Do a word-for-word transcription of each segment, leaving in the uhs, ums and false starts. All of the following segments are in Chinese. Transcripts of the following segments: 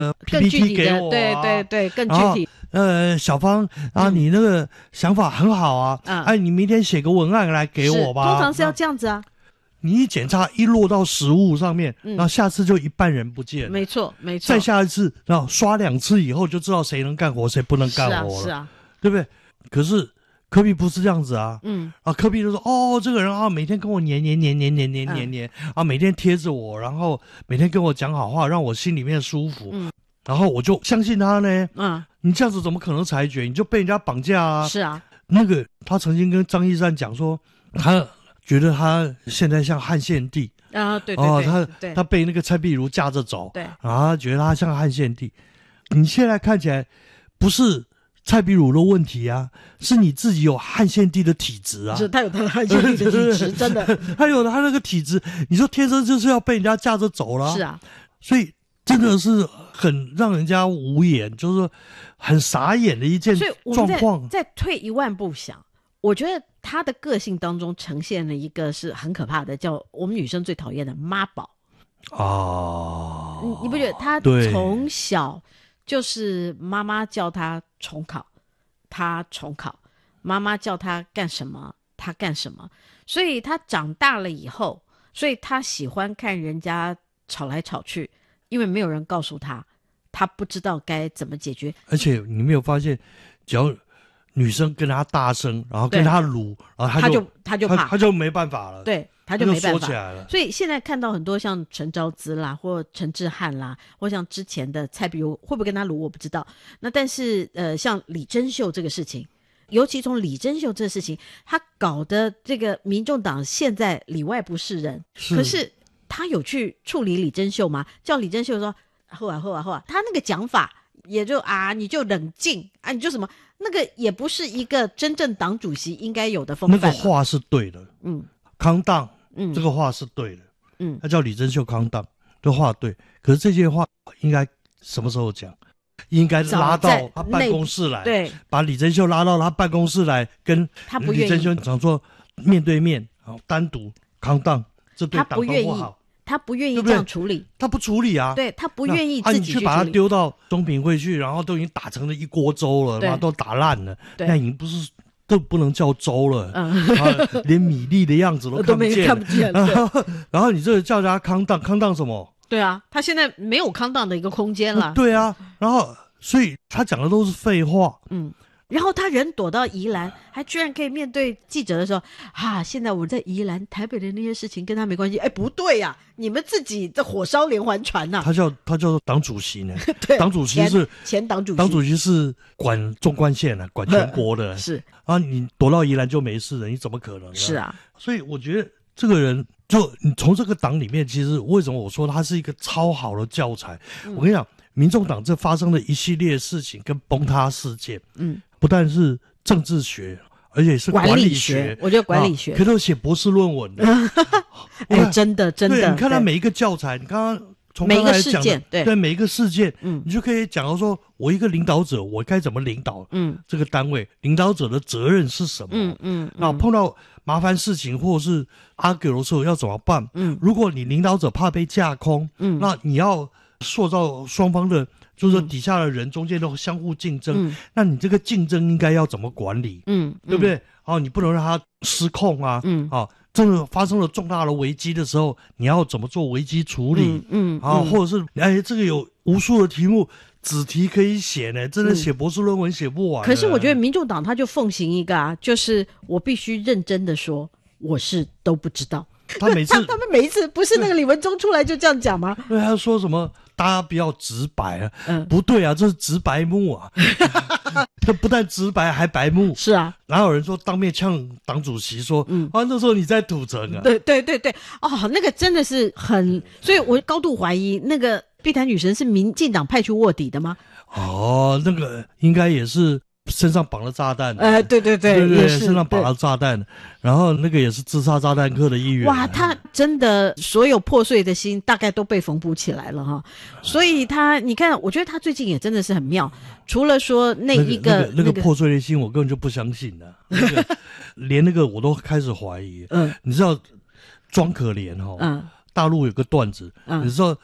呃更 P P 具 T 体的， 给我、啊， 对对对，更具体。 呃，小芳啊，嗯、你那个想法很好啊，嗯、哎，你明天写个文案来给我吧。 通常是要这样子啊。 你一检查一落到实物上面，嗯、然后下次就一半人不见了。 没错，没错。 再下一次，然后刷两次以后就知道谁能干活，谁不能干活了， 是啊，是啊， 对不对？可是科比不是这样子啊， 嗯， 啊，科比就说，哦，这个人啊，每天跟我黏黏黏黏黏黏黏黏、嗯、啊，每天贴着我，然后每天跟我讲好话，让我心里面舒服，嗯，然后我就相信他呢，嗯，你这样子怎么可能裁决？你就被人家绑架啊！ 是啊， 那个他曾经跟张一山讲说，他觉得他现在像汉献帝啊，对对对，哦， 他对他被那个蔡壁如架着走， 对， 然后他觉得他像汉献帝。你现在看起来不是蔡壁如的问题啊，是你自己有汉献帝的体质啊！ 是他有他的汉献帝的体质，真的， 他有他那个体质，你说天生就是要被人家架着走了， 是啊， 所以真的是很让人家无言，就是很傻眼的一件状况。 再退一万步想，我觉得他的个性当中呈现了一个是很可怕的，叫我们女生最讨厌的妈宝哦， 你你不觉得他从小就是妈妈叫他重考，他重考，妈妈叫他干什么他干什么，所以他长大了以后，所以他喜欢看人家吵来吵去，因为没有人告诉他，他不知道该怎么解决。 而且你没有发现，只要女生跟他大声，然后跟他撸，然后他就他就他就怕他，他就没办法了， 对，他就没办法， 他就说起来了。 所以现在看到很多像陈昭姿啦，或陈志汉啦，或像之前的蔡壁如，会不会跟他撸我不知道。那但是呃，像李珍秀这个事情，尤其从李珍秀这个事情，他搞的这个民众党现在里外不是人， 是可是他有去处理李珍秀吗？叫李珍秀说后啊后啊后啊，他那个讲法也就啊，你就冷静啊，你就什么。那个也不是一个真正党主席应该有的风范、啊。 那个话是对的， 嗯， 康荡， 嗯， 这个话是对的， 嗯， 他叫李珍秀康荡，这话对。可是这些话应该什么时候讲？应该拉到他办公室来， 对， 把李珍秀拉到他办公室来，跟李珍秀讲说面对面，好单独康荡，这对党都不好。 他不愿意这样处理，对对他不处理啊， 对他不愿意自己去处理。 啊、你去把他丢到中评会去，然后都已经打成了一锅粥了，嘛都打烂了，那已经不是都不能叫粥了，嗯啊、连米粒的样子都看不见， 看不见。然后，然后你这个叫他康荡，康荡什么？ 对啊，他现在没有康荡的一个空间了。 对啊，然后所以他讲的都是废话， 嗯。然后他人躲到宜兰，还居然可以面对记者的时候，啊，现在我在宜兰、台北的那些事情跟他没关系。哎，不对呀、啊，你们自己这火烧连环船呐、啊！ 他叫他叫党主席呢， 对， 党主席是前党主席， 党主席是管纵贯线的，管全国的， 是啊，你躲到宜兰就没事了，你怎么可能呢？ 是啊， 所以我觉得这个人，就你从这个党里面，其实为什么我说他是一个超好的教材？嗯、我跟你讲，民众党这发生了一系列事情跟崩塌事件，嗯，不但是政治学，而且是管理学， 理学我觉得管理学， 啊、可以写博士论文的。 哎，真的真的， 对，你看他每一个教材，你刚刚从刚才讲的， 对对每一个事件， 嗯， 你就可以讲到说，我一个领导者，我该怎么领导， 嗯， 这个单位，领导者的责任是什么？ 嗯嗯， 那、嗯、碰到麻烦事情或者是阿狗的时候要怎么办？ 嗯， 如果你领导者怕被架空，嗯，那你要塑造双方的。就是说底下的人中间都相互竞争、嗯，那你这个竞争应该要怎么管理？ 嗯， 对不对？哦，你不能让它失控啊！ 嗯， 啊，真的发生了重大的危机的时候，你要怎么做危机处理？ 嗯，嗯啊，或者是哎，这个有无数的题目子题可以写呢，真的写博士论文写不完、嗯。 可是我觉得民众党他就奉行一个啊，就是我必须认真的说，我是都不知道。 他每次他们每一次不是那个李文忠出来就这样讲吗？ 对，他说什么？大家不要直白啊！嗯，不对啊，这是直白目啊！他不但直白，还白目。 是啊， 哪有人说当面呛党主席说，嗯啊，那时候你在土城啊？ 对对对对，哦，那个真的是很，所以我高度怀疑那个碧潭女神是民进党派去卧底的吗？ 哦，那个应该也是。身上绑了炸弹， 哎、呃，对对对， 对对对，身上绑了炸弹，然后那个也是自杀炸弹客的一员。 哇，他真的所有破碎的心大概都被缝补起来了哈，所以他，你看，我觉得他最近也真的是很妙，除了说那一个、 那个、那个、那个破碎的心，我根本就不相信的、啊，那个连那个我都开始怀疑。嗯，你知道装可怜哈、哦？嗯，大陆有个段子，嗯、你知道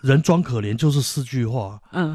人装可怜就是四句话。 嗯。